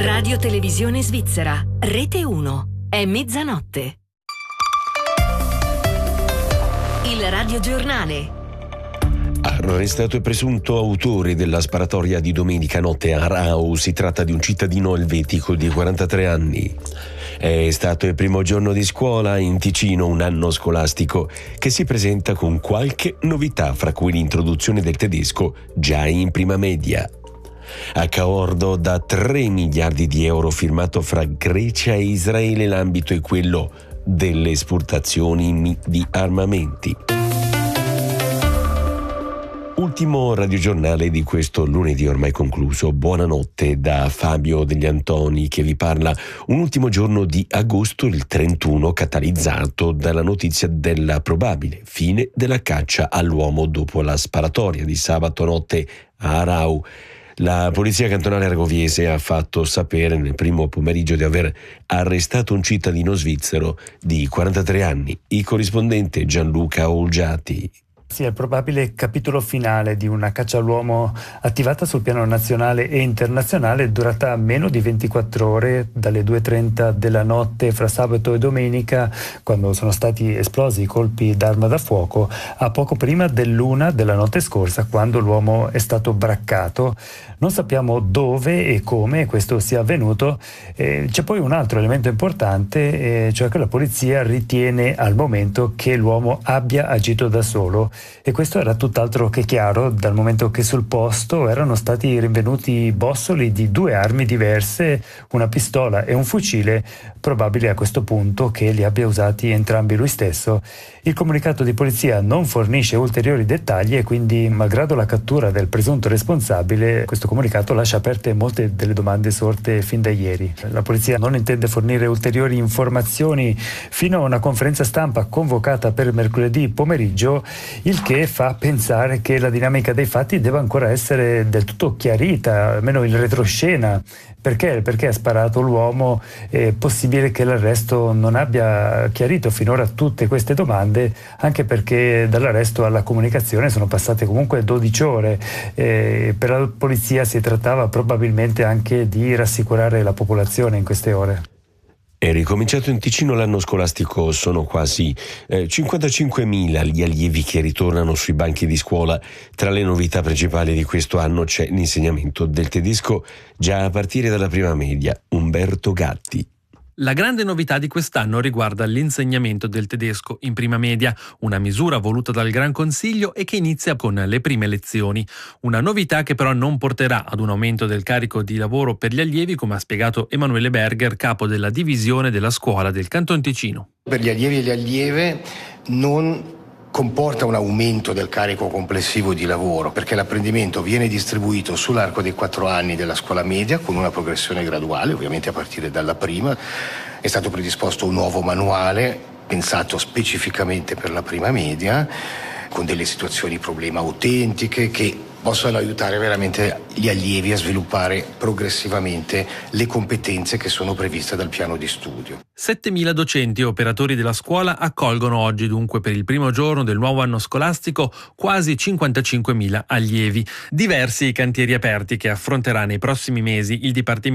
Radio Televisione Svizzera, Rete 1, è mezzanotte. Il radiogiornale. Arrestato e presunto autore della sparatoria di domenica notte a Aarau, si tratta di un cittadino elvetico di 43 anni. È stato il primo giorno di scuola in Ticino, un anno scolastico che si presenta con qualche novità, fra cui l'introduzione del tedesco già in prima media. Accordo da 3 miliardi di euro firmato fra Grecia e Israele, l'ambito è quello delle esportazioni di armamenti. Ultimo radiogiornale di questo lunedì ormai concluso. Buonanotte da Fabio Degli Antoni che vi parla. Un ultimo giorno di agosto, il 31, catalizzato dalla notizia della probabile fine della caccia all'uomo dopo la sparatoria di sabato notte a Aarau. La polizia cantonale aragoviese ha fatto sapere nel primo pomeriggio di aver arrestato un cittadino svizzero di 43 anni. Il corrispondente Gianluca Olgiati. Sì, è il probabile capitolo finale di una caccia all'uomo attivata sul piano nazionale e internazionale, durata meno di 24 ore, dalle 2:30 della notte fra sabato e domenica, quando sono stati esplosi i colpi d'arma da fuoco, a poco prima dell'1 della notte scorsa, quando l'uomo è stato braccato. Non sappiamo dove e come questo sia avvenuto. C'è poi un altro elemento importante, cioè che la polizia ritiene al momento che l'uomo abbia agito da solo. E questo era tutt'altro che chiaro, dal momento che sul posto erano stati rinvenuti bossoli di 2 armi diverse, una pistola e un fucile, probabile a questo punto che li abbia usati entrambi lui stesso. Il comunicato di polizia non fornisce ulteriori dettagli e quindi, malgrado la cattura del presunto responsabile, questo comunicato lascia aperte molte delle domande sorte fin da ieri. La polizia non intende fornire ulteriori informazioni fino a una conferenza stampa convocata per mercoledì pomeriggio, il che fa pensare che la dinamica dei fatti debba ancora essere del tutto chiarita, almeno il retroscena. Perché ha sparato l'uomo? È possibile che l'arresto non abbia chiarito finora tutte queste domande, anche perché dall'arresto alla comunicazione sono passate comunque 12 ore. Per la polizia si trattava probabilmente anche di rassicurare la popolazione in queste ore. È ricominciato in Ticino l'anno scolastico, sono quasi 55.000 gli allievi che ritornano sui banchi di scuola. Tra le novità principali di questo anno c'è l'insegnamento del tedesco già a partire dalla prima media. Umberto Gatti. La grande novità di quest'anno riguarda l'insegnamento del tedesco in prima media, una misura voluta dal Gran Consiglio e che inizia con le prime lezioni. Una novità che però non porterà ad un aumento del carico di lavoro per gli allievi, come ha spiegato Emanuele Berger, capo della divisione della scuola del Canton Ticino. Per gli allievi e le allieve non comporta un aumento del carico complessivo di lavoro, perché l'apprendimento viene distribuito sull'arco dei 4 anni della scuola media con una progressione graduale, ovviamente a partire dalla prima. È stato predisposto un nuovo manuale pensato specificamente per la prima media, con delle situazioni problema autentiche che possono aiutare veramente gli allievi a sviluppare progressivamente le competenze che sono previste dal piano di studio. 7.000 docenti e operatori della scuola accolgono oggi dunque per il primo giorno del nuovo anno scolastico quasi 55.000 allievi. Diversi i cantieri aperti che affronterà nei prossimi mesi il Dipartimento